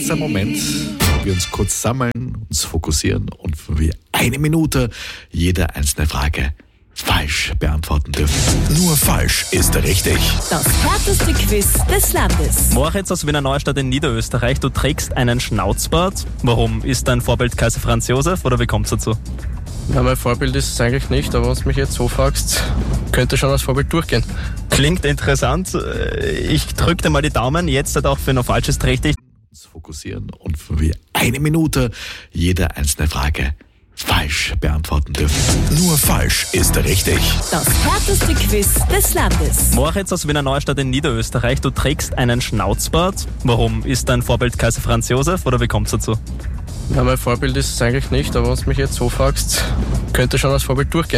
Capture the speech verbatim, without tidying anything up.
Dieser Moment, wo wir uns kurz sammeln, uns fokussieren und für eine Minute jede einzelne Frage falsch beantworten dürfen. Nur falsch ist richtig. Das härteste Quiz des Landes. Moritz aus Wiener Neustadt in Niederösterreich, du trägst einen Schnauzbart. Warum? Ist dein Vorbild Kaiser Franz Josef oder wie kommst du dazu? Ja, mein Vorbild ist es eigentlich nicht, aber wenn du mich jetzt so fragst, könnte schon als Vorbild durchgehen. Klingt interessant. Ich drücke dir mal die Daumen, jetzt halt auch für noch Falsches richtig. Uns fokussieren und für eine Minute jede einzelne Frage falsch beantworten dürfen. Nur falsch ist richtig. Das härteste Quiz des Landes. Moritz aus Wiener Neustadt in Niederösterreich, du trägst einen Schnauzbart. Warum? Ist dein Vorbild Kaiser Franz Josef oder wie kommst du dazu? Ja, mein Vorbild ist es eigentlich nicht, aber wenn du mich jetzt so fragst, könnte schon als Vorbild durchgehen.